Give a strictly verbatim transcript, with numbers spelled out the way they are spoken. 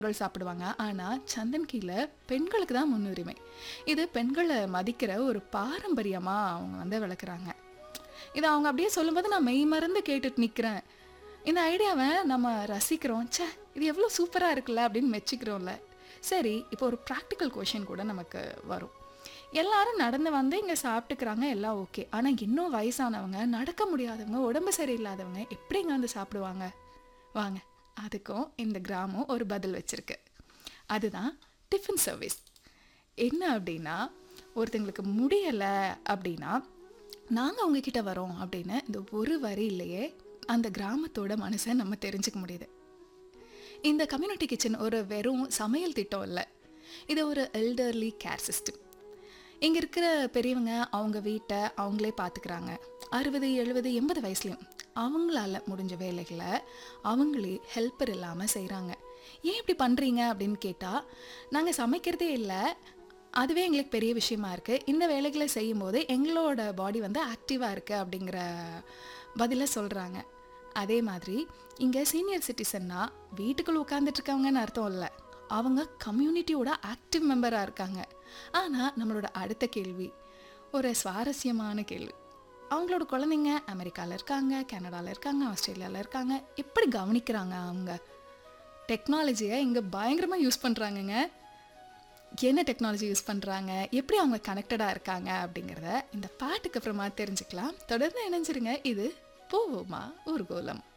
பெண்கள் சாப்பிடுவாங்க. ஆனா சந்தன் கீழ பெண்களுக்கு தான் முன்னுரிமை. இது பெண்கள மதிக்கிற ஒரு பாரம்பரியமா அவங்க வந்து விளக்குறாங்க. இத அவங்க அப்படியே சொல்லும்போது நான் மெய்மறந்து கேட்டுட்டு நிக்கிறேன். இந்த ஐடியாவ நம்ம ரசிக்கிறோம். ச்சே! இது எவ்ளோ சூப்பரா இருக்குல்ல அப்படின்னு மெச்சுக்கிறோம்ல. சரி, இப்போ ஒரு பிராக்டிகல் கொஸ்டின் கூட நமக்கு வரும். எல்லாரும் நடந்து வந்து இங்க சாப்பிட்டுக்கிறாங்க, எல்லாம் ஓகே. ஆனா இன்னும் வயசானவங்க, நடக்க முடியாதவங்க, உடம்பு சரியில்லாதவங்க எப்படி இங்க வந்து சாப்பிடுவாங்க? வாங்க, அதுக்கும் இந்த கிராமம் ஒரு பதில் வச்சிருக்கு. அதுதான் டிஃபன் சர்வீஸ். என்ன அப்படின்னா, ஒருத்தங்களுக்கு முடியல அப்படின்னா, நாங்க உங்ககிட்ட வரோம் அப்படின்னு இந்த ஒரு வரியிலேயே அந்த கிராமத்தோட மனசை நம்ம தெரிஞ்சுக்க முடியுது. இந்த கம்யூனிட்டி கிச்சன் ஒரு வெறும் சமையல் திட்டம் இல்ல. இது ஒரு எல்டர்லி கேர் சிஸ்டம். இங்க இருக்கிற பெரியவங்க அவங்க வீட்டை அவங்களே பார்த்துக்கிறாங்க. அறுபது, எழுபது, எண்பது வயசுலயும் அவங்களால முடிஞ்ச வேலைகளை அவங்களே ஹெல்ப்பர் இல்லாமல் செய்கிறாங்க. ஏன் இப்படி பண்ணுறீங்க அப்படின்னு கேட்டால், நாங்கள் சமைக்கிறதே இல்லை, அதுவே எங்களுக்கு பெரிய விஷயமா இருக்குது, இந்த வேலைகளை செய்யும்போது எங்களோட பாடி வந்து ஆக்டிவாக இருக்குது அப்படிங்கிற பதிலை சொல்கிறாங்க. அதே மாதிரி இங்கே சீனியர் சிட்டிசன்னா வீட்டுக்குள்ளே உட்காந்துட்ருக்காங்கன்னு அர்த்தம் இல்லை, அவங்க கம்யூனிட்டியோட ஆக்டிவ் மெம்பராக இருக்காங்க. ஆனால் நம்மளோட அடுத்த கேள்வி ஒரு சுவாரஸ்யமான கேள்வி. அவங்களோட குழந்தைங்க அமெரிக்காவில் இருக்காங்க, கனடாவில் இருக்காங்க, ஆஸ்திரேலியாவில் இருக்காங்க. எப்படி கவனிக்கிறாங்க அவங்க? டெக்னாலஜியை இங்கே பயங்கரமாக யூஸ் பண்ணுறாங்கங்க. என்ன டெக்னாலஜி யூஸ் பண்ணுறாங்க, எப்படி அவங்க கனெக்டடாக இருக்காங்க அப்படிங்கிறத இந்த பாட்டுக்கு அப்புறமா தெரிஞ்சுக்கலாம். தொடர்ந்து இணைஞ்சிருங்க. இது போவோமா ஊர்கோலம்.